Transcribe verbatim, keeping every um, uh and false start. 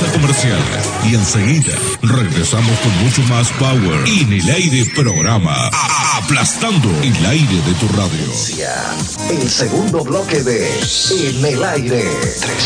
pausa comercial y enseguida regresamos con mucho más power. En el aire programa a- aplastando el aire de tu radio. El segundo bloque de En el Aire.